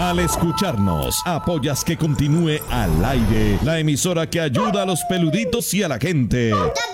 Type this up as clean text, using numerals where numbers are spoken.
Al escucharnos, apoyas que continúe al aire la emisora que ayuda a los peluditos y a la gente.